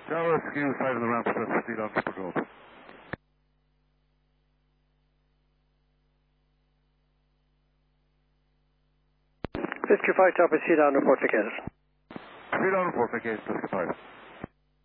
Tower SQ 5 on the ramp, proceed on for gold. SQ5 Tower, proceed on report to Kansas. Proceed on report to Kansas 5.